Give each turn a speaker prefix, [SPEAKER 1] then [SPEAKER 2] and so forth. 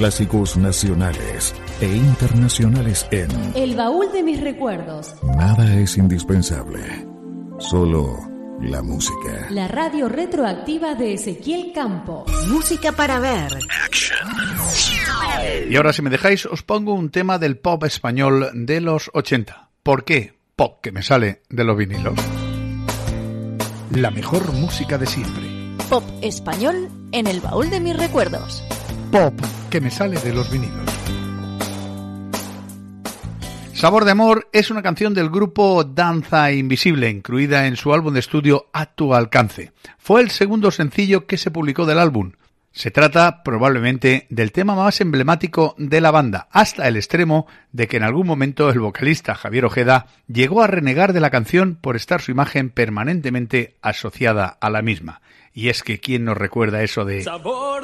[SPEAKER 1] clásicos nacionales e internacionales en
[SPEAKER 2] El baúl de mis recuerdos.
[SPEAKER 1] Nada es indispensable, solo la música.
[SPEAKER 2] La radio retroactiva de Ezequiel Campo.
[SPEAKER 3] Música para ver.
[SPEAKER 4] Y ahora, si me dejáis, os pongo un tema del pop español de los 80. ¿Por qué? Pop que me sale de los vinilos. La mejor música de siempre.
[SPEAKER 5] Pop español en el baúl de mis recuerdos.
[SPEAKER 4] Pop que me sale de los vinilos. Sabor de amor es una canción del grupo Danza Invisible, incluida en su álbum de estudio A tu alcance. Fue el segundo sencillo que se publicó del álbum. Se trata probablemente del tema más emblemático de la banda, hasta el extremo de que en algún momento el vocalista Javier Ojeda llegó a renegar de la canción por estar su imagen permanentemente asociada a la misma. Y es que ¿quién nos recuerda eso de...